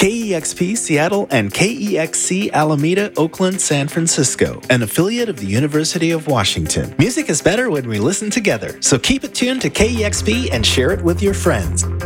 KEXP Seattle and KEXC Alameda, Oakland, San Francisco, an affiliate of the University of Washington. Music is better when we listen together, so keep it tuned to KEXP and share it with your friends.